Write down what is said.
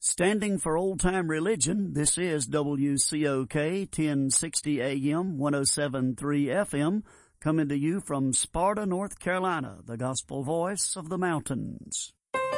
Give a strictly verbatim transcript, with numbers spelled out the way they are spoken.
Standing for old-time religion, this is W C O K ten sixty A M, one oh seven point three F M, coming to you from Sparta, North Carolina, the gospel voice of the mountains.